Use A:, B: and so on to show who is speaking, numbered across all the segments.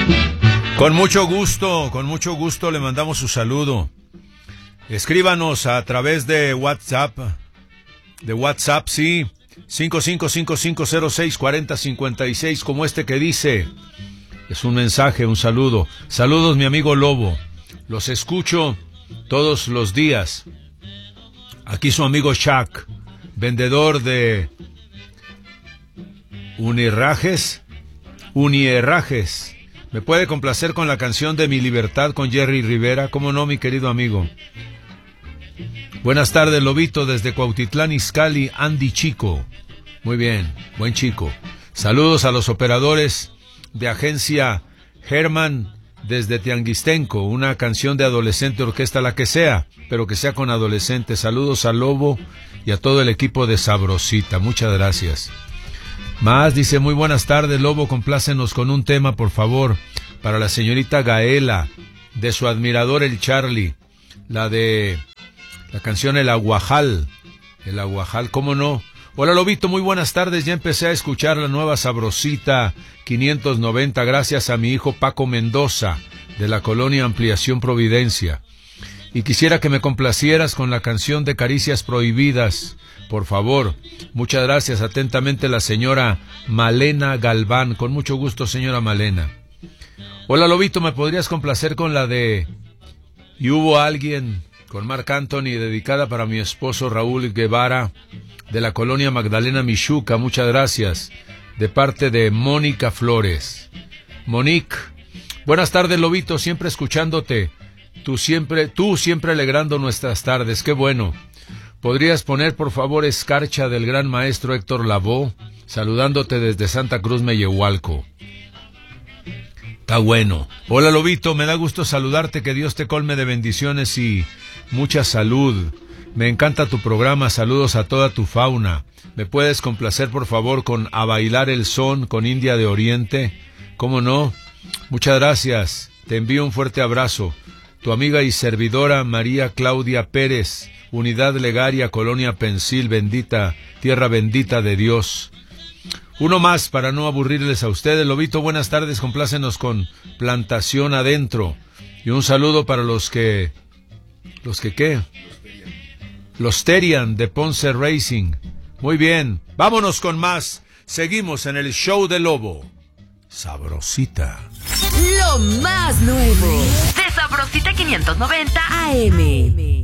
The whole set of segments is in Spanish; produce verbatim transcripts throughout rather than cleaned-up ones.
A: Con mucho gusto, con mucho gusto le mandamos su saludo. Escríbanos a través de WhatsApp, de WhatsApp, sí, cinco cinco cinco cinco cero seis cuatro cero cinco seis, como este que dice, es un mensaje, un saludo. Saludos, mi amigo Lobo, los escucho todos los días. Aquí su amigo Shaq, vendedor de unirrajes, unierrajes. ¿Me puede complacer con la canción de Mi Libertad con Jerry Rivera? ¿Cómo no, mi querido amigo? Buenas tardes, Lobito, desde Cuautitlán Izcalli, Andy Chico. Muy bien, buen chico. Saludos a los operadores de agencia Herman desde Tianguistenco. Una canción de adolescente, orquesta, la que sea, pero que sea con adolescentes. Saludos a Lobo y a todo el equipo de Sabrosita. Muchas gracias. Más, dice, muy buenas tardes, Lobo, complácenos con un tema, por favor, para la señorita Gaela, de su admirador el Charlie, la de la canción El Aguajal, El Aguajal, ¿cómo no? Hola, Lobito, muy buenas tardes, ya empecé a escuchar la nueva Sabrosita quinientos noventa, gracias a mi hijo Paco Mendoza, de la colonia Ampliación Providencia, y quisiera que me complacieras con la canción de Caricias Prohibidas, por favor. Muchas gracias, atentamente la señora Malena Galván. Con mucho gusto, señora Malena. Hola, Lobito, ¿me podrías complacer con la de Y hubo alguien, con Marc Anthony, dedicada para mi esposo Raúl Guevara, de la colonia Magdalena Michuca? Muchas gracias, de parte de Mónica Flores. Monique, buenas tardes, Lobito, siempre escuchándote. Tú siempre, tú siempre alegrando nuestras tardes, qué bueno. ¿Podrías poner, por favor, Escarcha del gran maestro Héctor Lavoe? Saludándote desde Santa Cruz, Mellehualco. Está bueno. Hola, Lobito, me da gusto saludarte, que Dios te colme de bendiciones y mucha salud. Me encanta tu programa, saludos a toda tu fauna. ¿Me puedes complacer, por favor, con A Bailar el Son con India de Oriente? ¿Cómo no? Muchas gracias. Te envío un fuerte abrazo. Tu amiga y servidora María Claudia Pérez, Unidad Legaria, Colonia Pensil, bendita, tierra bendita de Dios. Uno más para no aburrirles a ustedes. Lobito, buenas tardes, complácenos con Plantación Adentro. Y un saludo para los que... ¿Los que qué? Los Terian de Ponce Racing. Muy bien, vámonos con más. Seguimos en el show de Lobo. Sabrosita.
B: Lo más nuevo de Sabrosita quinientos noventa A M.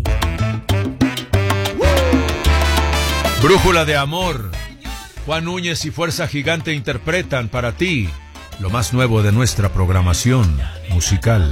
A: Brújula de Amor. Juan Núñez y Fuerza Gigante interpretan para ti lo más nuevo de nuestra programación musical.